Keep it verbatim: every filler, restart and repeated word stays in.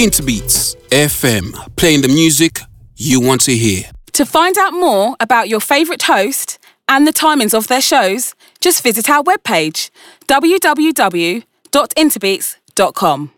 Interbeats F M, playing the music you want to hear. To find out more about your favourite host and the timings of their shows, just visit our webpage, w w w dot interbeats dot com.